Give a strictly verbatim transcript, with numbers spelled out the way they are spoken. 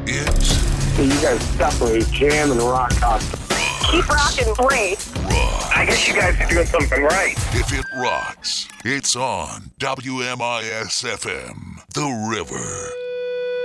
is... You guys definitely jam and rock out. Keep rocking, great. Rock. I guess you guys are doing something right. If it rocks, it's on W M I S F M, The River.